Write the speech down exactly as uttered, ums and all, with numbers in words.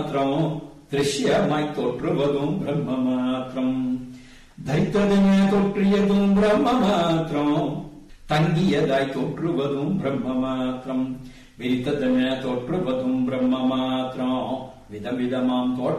திருஷ்யமாய் தோற்றுவதும் பிரம்ம மாத்திரம். தைத்ததென தோற்றியதும் பிரம்ம மாத்திரம். தங்கியதாய் தோற்றுவதும் பிரம்ம மாத்திரம். விரித்ததென தோற்றுவதும் பிரம்ம மாத்திரம். விதம் விதமாம் தோற்ற